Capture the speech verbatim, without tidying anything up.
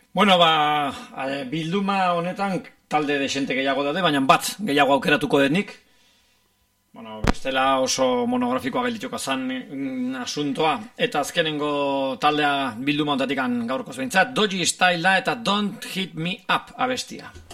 Bueno, ba, a- bilduma honetan talde desente gehiago daude, baina bat gehiago aukeratuko denik. Bueno, bestela oso monografikoa geldituko zan mm, asuntoa. Eta azkenengo taldea bilduma honetatik gaurkoz behintzat. Dodgy Style da eta Don't Hit Me Up abestia.